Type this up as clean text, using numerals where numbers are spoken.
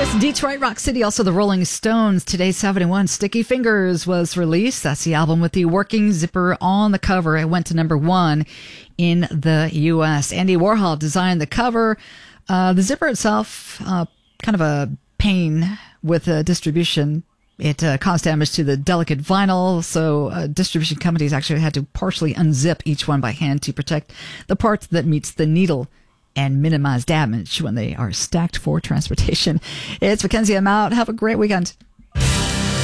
Yes, Detroit Rock City, also the Rolling Stones. Today's 71, Sticky Fingers was released. That's the album with the working zipper on the cover. It went to number 1 in the U.S. Andy Warhol designed the cover. The zipper itself, kind of a pain with distribution. It caused damage to the delicate vinyl, so distribution companies actually had to partially unzip each one by hand to protect the part that meets the needle and minimize damage when they are stacked for transportation. It's Mackenzie. I'm out. Have a great weekend.